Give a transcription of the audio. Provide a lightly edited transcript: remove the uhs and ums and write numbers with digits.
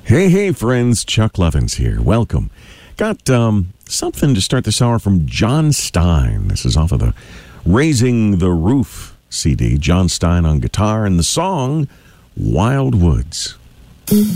Hey, friends. Chuck Lovins here. Welcome. Got something to start this hour from John Stein. This is off of the Raising the Roof CD. John Stein on guitar and the song Wild Woods.